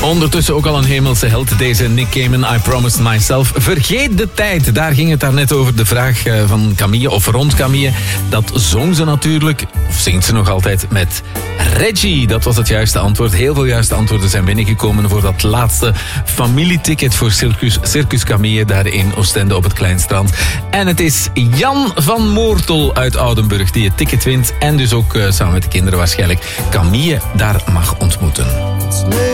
Ondertussen ook al een hemelse held, deze Nick Cayman, I Promised Myself. Vergeet de tijd, daar ging het daarnet over, de vraag van Camille, of rond Camille. Dat zong ze natuurlijk, of zingt ze nog altijd, met Reggie. Dat was het juiste antwoord. Heel veel juiste antwoorden zijn binnengekomen voor dat laatste familieticket voor Circus Camille daar in Oostende op het Kleinstrand. En het is Jan van Moortel uit Oudenburg die het ticket wint en dus ook samen met de kinderen waarschijnlijk Camille daar mag ontmoeten.